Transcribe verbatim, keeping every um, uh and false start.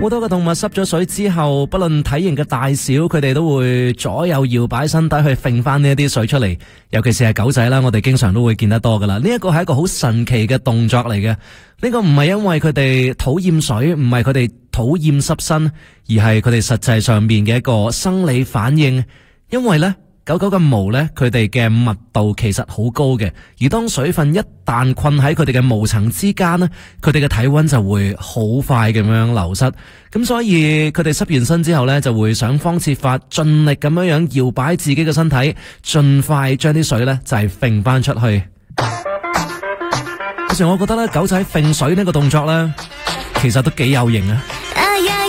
好多嘅動物濕咗水之後，不論體型嘅大小，佢哋都會左右搖擺身體去揈翻呢一啲水出嚟。尤其是係狗仔啦，我哋經常都會見得多噶啦。呢一個係一個好神奇嘅動作嚟嘅。呢個唔係因為佢哋討厭水，唔係佢哋討厭濕身，而係佢哋實際上面嘅一個生理反應。因為呢，狗狗嘅毛呢，佢哋嘅密度其實好高嘅，而當水分一旦困喺佢哋嘅毛層之間呢，佢哋嘅體溫就會好快咁樣流失。咁所以佢哋濕完身之後呢，就會想方設法盡力咁樣樣搖擺自己嘅身體，盡快將啲水呢就係揈翻出去。有時我覺得咧，狗仔揈水呢個動作呢，其實都幾有型啊！